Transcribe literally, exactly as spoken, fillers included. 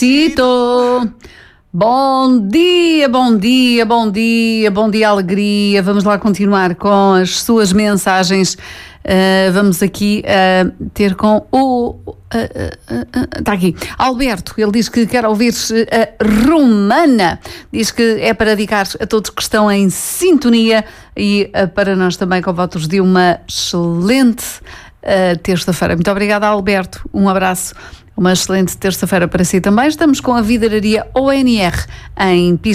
Tito, bom dia, bom dia, bom dia, bom dia, alegria. Vamos lá continuar com as suas mensagens. Uh, vamos aqui uh, ter com o. Uh, uh, uh, está aqui, Alberto. Ele diz que quer ouvir a uh, Romana. Diz que é para dedicar a todos que estão em sintonia e uh, para nós também, com votos de uma excelente uh, terça-feira. Muito obrigada, Alberto. Um abraço. Uma excelente terça-feira para si também. Estamos com a Vidararia O N R em